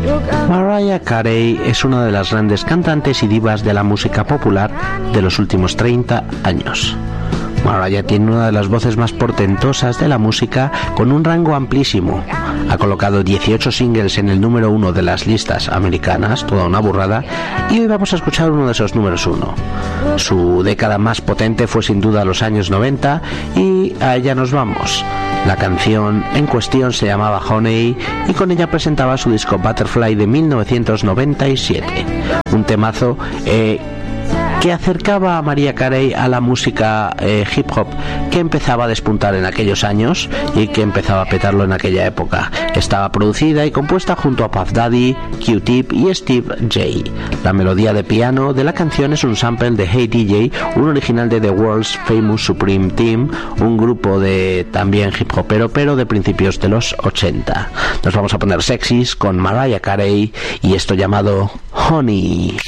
Mariah Carey es una de las grandes cantantes y divas de la música popular de los últimos 30 años. Mariah tiene una de las voces más portentosas de la música, con un rango amplísimo. Ha colocado 18 singles en el número 1 de las listas americanas, toda una burrada, y hoy vamos a escuchar uno de esos números 1. Su década más potente fue sin duda los años 90 y a ella nos vamos. La canción en cuestión se llamaba Honey y con ella presentaba su disco Butterfly de 1997. Un temazo que acercaba a Mariah Carey a la música hip hop que empezaba a despuntar en aquellos años y que empezaba a petarlo en aquella época. Estaba producida y compuesta junto a Puff Daddy, Q-Tip y Steve J. La melodía de piano de la canción es un sample de Hey DJ, un original de The World's Famous Supreme Team, un grupo de también hip hopero pero de principios de los 80. Nos vamos a poner sexys con Mariah Carey y esto llamado Honey.